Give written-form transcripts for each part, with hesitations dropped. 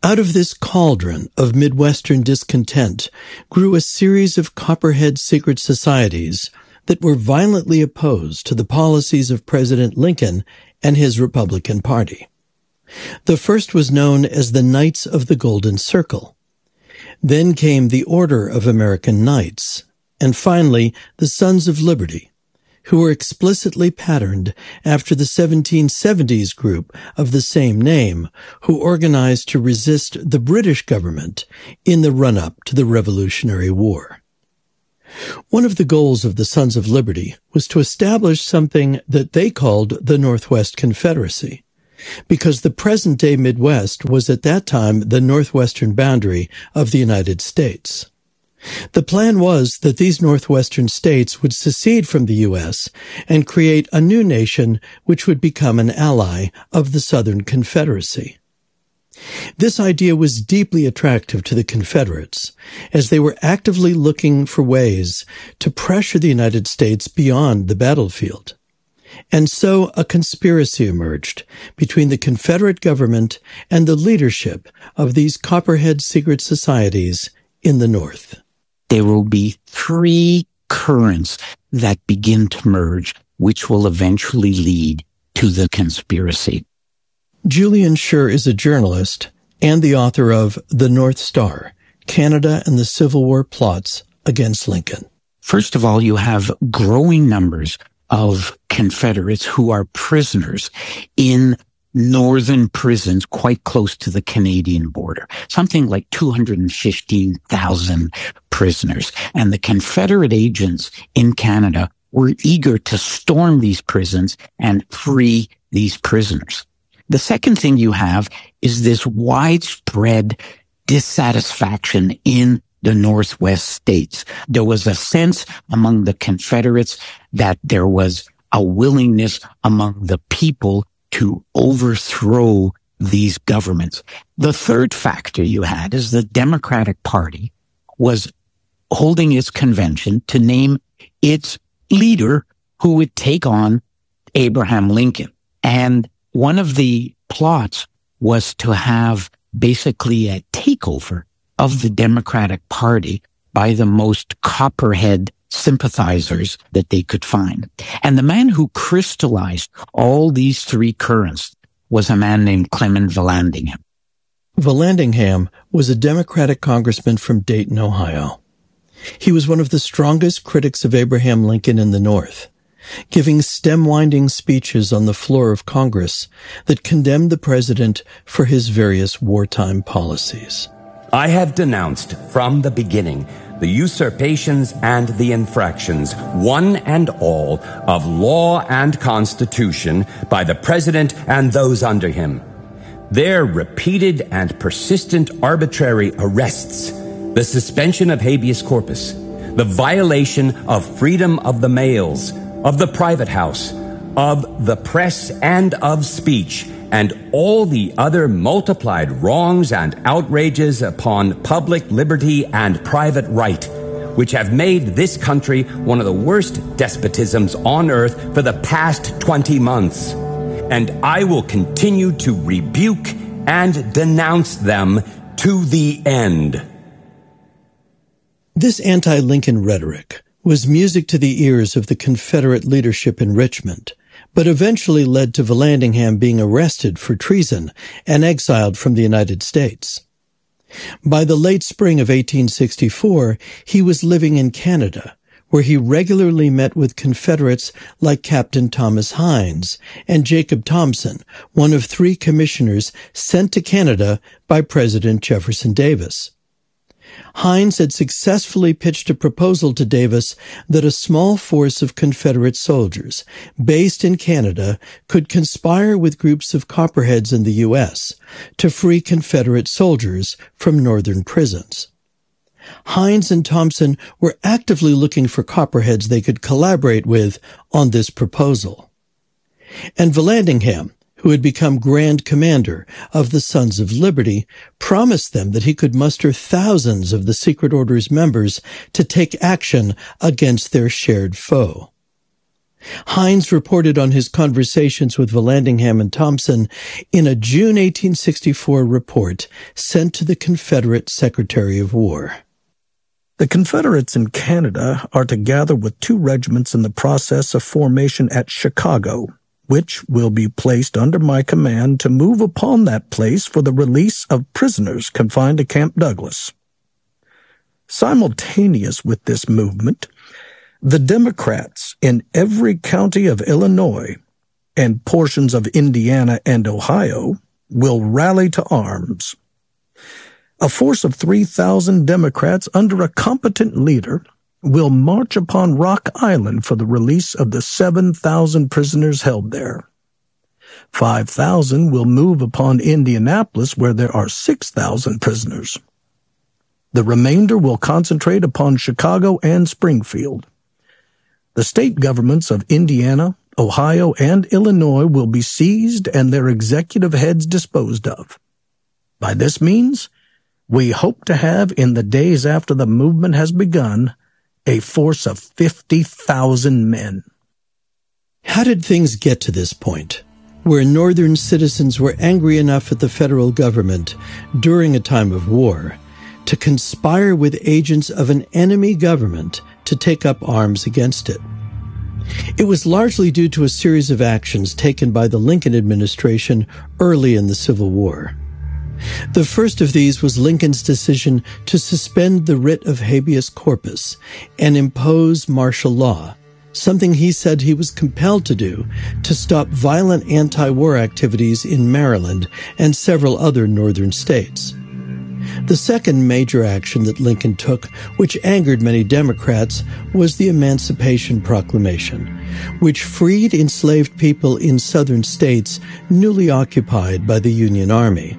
Out of this cauldron of Midwestern discontent grew a series of Copperhead secret societies that were violently opposed to the policies of President Lincoln and his Republican Party. The first was known as the Knights of the Golden Circle. Then came the Order of American Knights, and finally the Sons of Liberty, who were explicitly patterned after the 1770s group of the same name, who organized to resist the British government in the run-up to the Revolutionary War. One of the goals of the Sons of Liberty was to establish something that they called the Northwest Confederacy, because the present-day Midwest was at that time the northwestern boundary of the United States. The plan was that these northwestern states would secede from the U.S. and create a new nation which would become an ally of the Southern Confederacy. This idea was deeply attractive to the Confederates, as they were actively looking for ways to pressure the United States beyond the battlefield. And so a conspiracy emerged between the Confederate government and the leadership of these Copperhead secret societies in the North. There will be three currents that begin to merge, which will eventually lead to the conspiracy. Julian Schur is a journalist and the author of The North Star, Canada and the Civil War Plots Against Lincoln. First of all, you have growing numbers of Confederates who are prisoners in northern prisons quite close to the Canadian border, something like 215,000 prisoners. And the Confederate agents in Canada were eager to storm these prisons and free these prisoners. The second thing you have is this widespread dissatisfaction in the Northwest states. There was a sense among the Confederates that there was a willingness among the people to overthrow these governments. The third factor you had is the Democratic Party was holding its convention to name its leader who would take on Abraham Lincoln. And one of the plots was to have basically a takeover of the Democratic Party by the most Copperhead sympathizers that they could find. And the man who crystallized all these three currents was a man named Clement Vallandigham. Vallandigham was a Democratic congressman from Dayton, Ohio. He was one of the strongest critics of Abraham Lincoln in the North, giving stem-winding speeches on the floor of Congress that condemned the president for his various wartime policies. I have denounced from the beginning the usurpations and the infractions, one and all, of law and constitution by the president and those under him. Their repeated and persistent arbitrary arrests, the suspension of habeas corpus, the violation of freedom of the mails, of the private house, of the press and of speech, and all the other multiplied wrongs and outrages upon public liberty and private right, which have made this country one of the worst despotisms on earth for the past 20 months. And I will continue to rebuke and denounce them to the end. This anti-Lincoln rhetoric was music to the ears of the Confederate leadership in Richmond, but eventually led to Vallandigham being arrested for treason and exiled from the United States. By the late spring of 1864, he was living in Canada, where he regularly met with Confederates like Captain Thomas Hines and Jacob Thompson, one of three commissioners sent to Canada by President Jefferson Davis. Hines had successfully pitched a proposal to Davis that a small force of Confederate soldiers based in Canada could conspire with groups of Copperheads in the U.S. to free Confederate soldiers from northern prisons. Hines and Thompson were actively looking for Copperheads they could collaborate with on this proposal. And Vallandigham, who had become Grand Commander of the Sons of Liberty, promised them that he could muster thousands of the Secret Order's members to take action against their shared foe. Hines reported on his conversations with Vallandigham and Thompson in a June 1864 report sent to the Confederate Secretary of War. The Confederates in Canada are to gather with 2 regiments in the process of formation at Chicago, which will be placed under my command to move upon that place for the release of prisoners confined to Camp Douglas. Simultaneous with this movement, the Democrats in every county of Illinois and portions of Indiana and Ohio will rally to arms. A force of 3,000 Democrats under a competent leader will march upon Rock Island for the release of the 7,000 prisoners held there. 5,000 will move upon Indianapolis, where there are 6,000 prisoners. The remainder will concentrate upon Chicago and Springfield. The state governments of Indiana, Ohio, and Illinois will be seized and their executive heads disposed of. By this means, we hope to have, in the days after the movement has begun, a force of 50,000 men. How did things get to this point, where Northern citizens were angry enough at the federal government during a time of war to conspire with agents of an enemy government to take up arms against it? It was largely due to a series of actions taken by the Lincoln administration early in the Civil War. The first of these was Lincoln's decision to suspend the writ of habeas corpus and impose martial law, something he said he was compelled to do to stop violent anti-war activities in Maryland and several other northern states. The second major action that Lincoln took, which angered many Democrats, was the Emancipation Proclamation, which freed enslaved people in southern states newly occupied by the Union Army.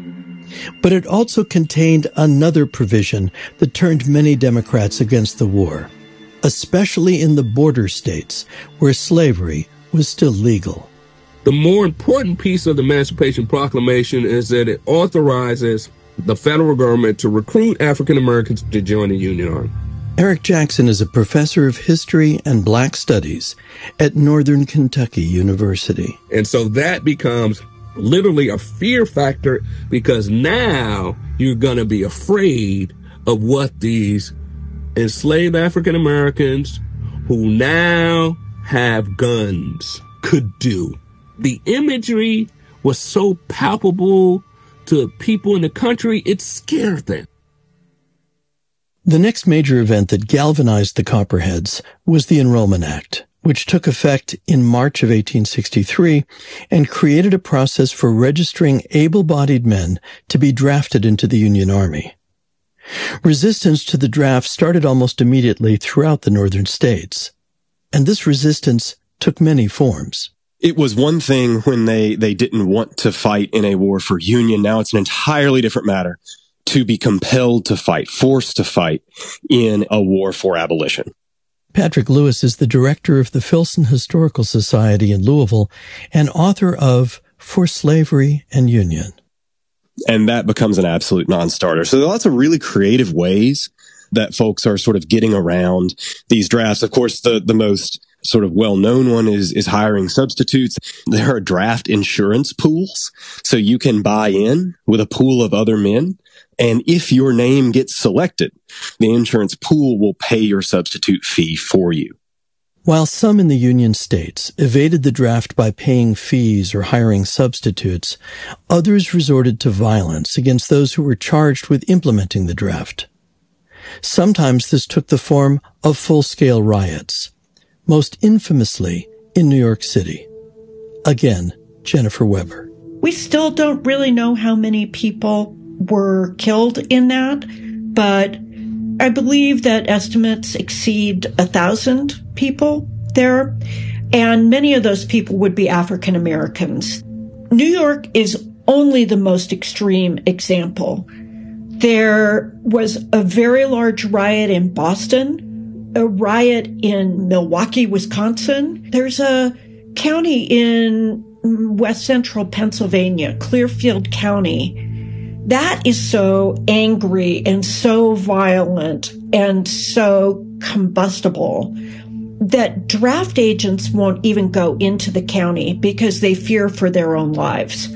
But it also contained another provision that turned many Democrats against the war, especially in the border states where slavery was still legal. The more important piece of the Emancipation Proclamation is that it authorizes the federal government to recruit African Americans to join the Union Army. Eric Jackson is a professor of history and black studies at Northern Kentucky University. And so that becomes literally a fear factor, because now you're going to be afraid of what these enslaved African Americans who now have guns could do. The imagery was so palpable to people in the country, it scared them. The next major event that galvanized the Copperheads was the Enrollment Act, which took effect in March of 1863 and created a process for registering able-bodied men to be drafted into the Union Army. Resistance to the draft started almost immediately throughout the northern states, and this resistance took many forms. It was one thing when they didn't want to fight in a war for Union. Now it's an entirely different matter to be compelled to fight, forced to fight in a war for abolition. Patrick Lewis is the director of the Filson Historical Society in Louisville and author of For Slavery and Union. And that becomes an absolute non-starter. So there are lots of really creative ways that folks are sort of getting around these drafts. Of course, the most sort of well-known one is hiring substitutes. There are draft insurance pools, so you can buy in with a pool of other men. And if your name gets selected, the insurance pool will pay your substitute fee for you. While some in the Union states evaded the draft by paying fees or hiring substitutes, others resorted to violence against those who were charged with implementing the draft. Sometimes this took the form of full-scale riots, most infamously in New York City. Again, Jennifer Weber. We still don't really know how many people were killed in that, but I believe that estimates exceed 1,000 people there, and many of those people would be African Americans. New York is only the most extreme example. There was a very large riot in Boston, a riot in Milwaukee, Wisconsin. There's a county in west central Pennsylvania, Clearfield County, that is so angry and so violent and so combustible that draft agents won't even go into the county because they fear for their own lives.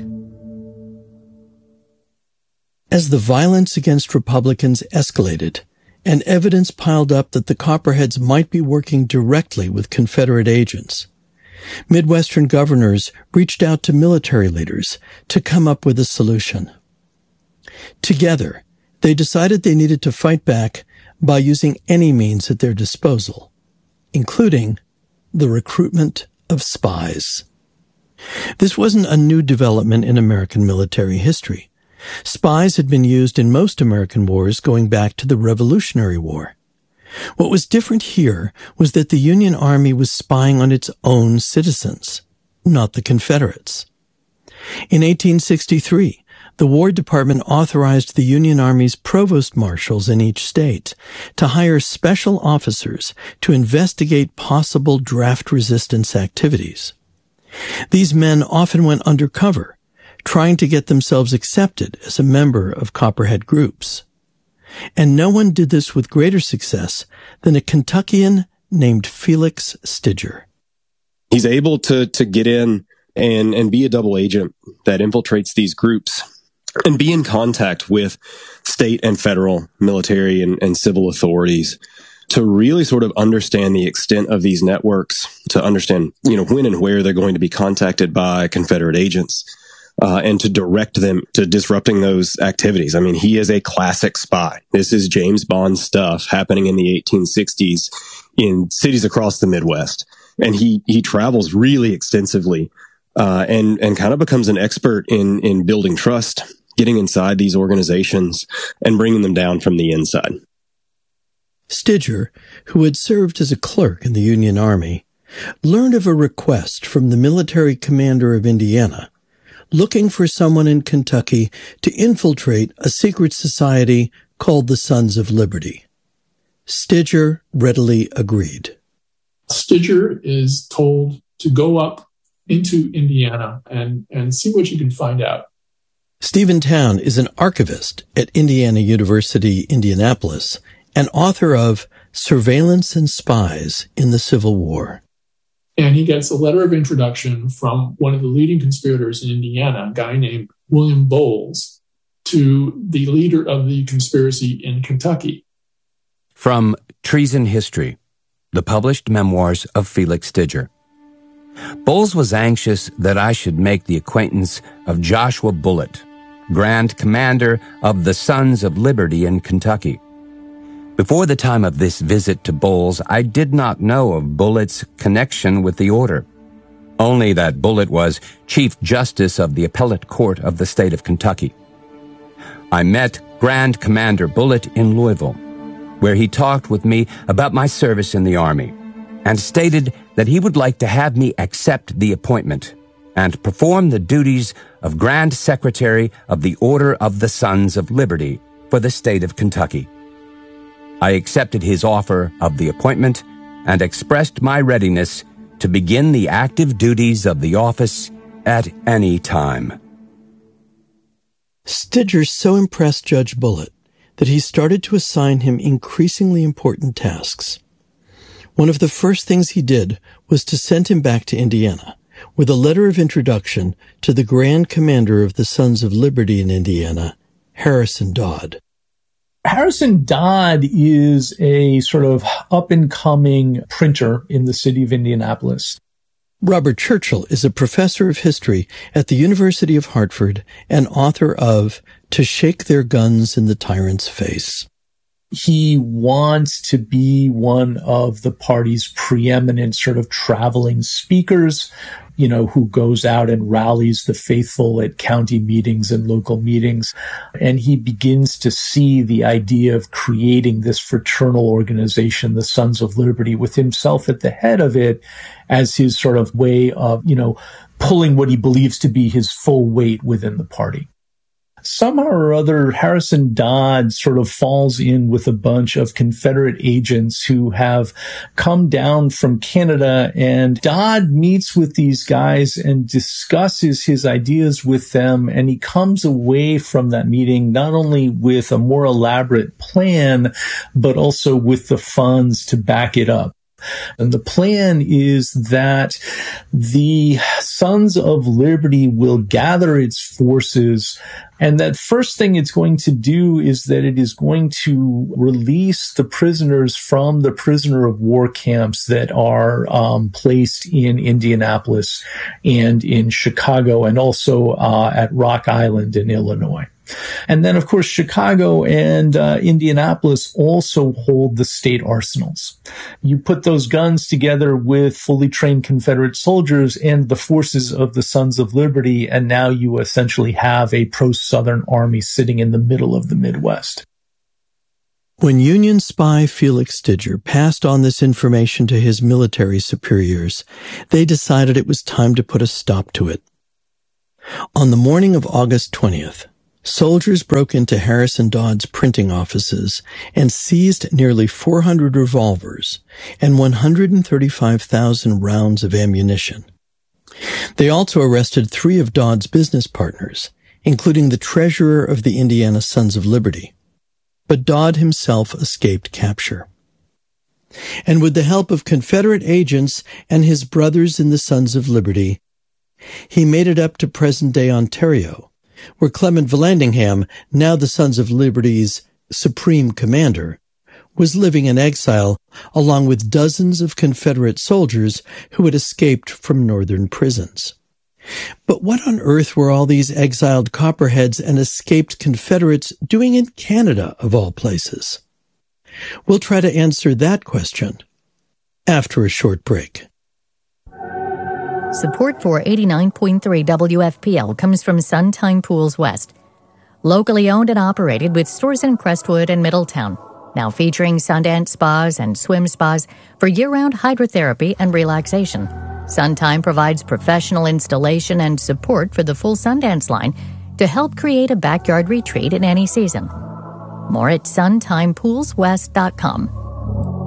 As the violence against Republicans escalated, and evidence piled up that the Copperheads might be working directly with Confederate agents, Midwestern governors reached out to military leaders to come up with a solution. Together, they decided they needed to fight back by using any means at their disposal, including the recruitment of spies. This wasn't a new development in American military history. Spies had been used in most American wars going back to the Revolutionary War. What was different here was that the Union Army was spying on its own citizens, not the Confederates. In 1863, the War Department authorized the Union Army's provost marshals in each state to hire special officers to investigate possible draft resistance activities. These men often went undercover, trying to get themselves accepted as a member of Copperhead groups. And no one did this with greater success than a Kentuckian named Felix Stidger. He's able to get in and be a double agent that infiltrates these groups and be in contact with state and federal military and civil authorities to really sort of understand the extent of these networks, to understand, when and where they're going to be contacted by Confederate agents, and to direct them to disrupting those activities. I mean, he is a classic spy. This is James Bond stuff happening in the 1860s in cities across the Midwest. And he travels really extensively, and kind of becomes an expert in building trust, getting inside these organizations and bringing them down from the inside. Stidger, who had served as a clerk in the Union Army, learned of a request from the military commander of Indiana, looking for someone in Kentucky to infiltrate a secret society called the Sons of Liberty. Stidger readily agreed. Stidger is told to go up into Indiana and see what you can find out. Stephen Town is an archivist at Indiana University, Indianapolis, and author of Surveillance and Spies in the Civil War. And he gets a letter of introduction from one of the leading conspirators in Indiana, a guy named William Bowles, to the leader of the conspiracy in Kentucky. From Treason History, the published memoirs of Felix Stidger. Bowles was anxious that I should make the acquaintance of Joshua Bullitt, Grand Commander of the Sons of Liberty in Kentucky. Before the time of this visit to Bowles, I did not know of Bullitt's connection with the order, only that Bullitt was Chief Justice of the Appellate Court of the state of Kentucky. I met Grand Commander Bullitt in Louisville, where he talked with me about my service in the Army, and stated that he would like to have me accept the appointment and perform the duties of Grand Secretary of the Order of the Sons of Liberty for the state of Kentucky. I accepted his offer of the appointment and expressed my readiness to begin the active duties of the office at any time. Stidger so impressed Judge Bullitt that he started to assign him increasingly important tasks. One of the first things he did was to send him back to Indiana with a letter of introduction to the Grand Commander of the Sons of Liberty in Indiana, Harrison Dodd. Harrison Dodd is a sort of up-and-coming printer in the city of Indianapolis. Robert Churchill is a professor of history at the University of Hartford and author of To Shake Their Guns in the Tyrant's Face. He wants to be one of the party's preeminent sort of traveling speakers, who goes out and rallies the faithful at county meetings and local meetings. And he begins to see the idea of creating this fraternal organization, the Sons of Liberty, with himself at the head of it as his sort of way of, pulling what he believes to be his full weight within the party. Somehow or other, Harrison Dodd sort of falls in with a bunch of Confederate agents who have come down from Canada, and Dodd meets with these guys and discusses his ideas with them, and he comes away from that meeting not only with a more elaborate plan, but also with the funds to back it up. And the plan is that the Sons of Liberty will gather its forces, and that first thing it's going to do is that it is going to release the prisoners from the prisoner of war camps that are placed in Indianapolis and in Chicago, and also at Rock Island in Illinois. And then, of course, Chicago and Indianapolis also hold the state arsenals. You put those guns together with fully trained Confederate soldiers and the forces of the Sons of Liberty, and now you essentially have a pro-Southern army sitting in the middle of the Midwest. When Union spy Felix Stidger passed on this information to his military superiors, they decided it was time to put a stop to it. On the morning of August 20th, soldiers broke into Harrison Dodd's printing offices and seized nearly 400 revolvers and 135,000 rounds of ammunition. They also arrested 3 of Dodd's business partners, including the treasurer of the Indiana Sons of Liberty. But Dodd himself escaped capture. And with the help of Confederate agents and his brothers in the Sons of Liberty, he made it up to present-day Ontario, where Clement Vallandigham, now the Sons of Liberty's supreme commander, was living in exile along with dozens of Confederate soldiers who had escaped from northern prisons. But what on earth were all these exiled Copperheads and escaped Confederates doing in Canada, of all places? We'll try to answer that question after a short break. Support for 89.3 WFPL comes from Suntime Pools West. Locally owned and operated with stores in Crestwood and Middletown. Now featuring Sundance spas and swim spas for year-round hydrotherapy and relaxation. Suntime provides professional installation and support for the full Sundance line to help create a backyard retreat in any season. More at suntimepoolswest.com.